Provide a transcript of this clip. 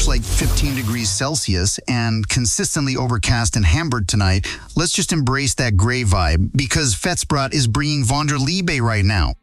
much like 15 degrees Celsius and consistently overcast in Hamburg tonight, let's just embrace that gray vibe because Vetsbrot is bringing Vonderliebe right now.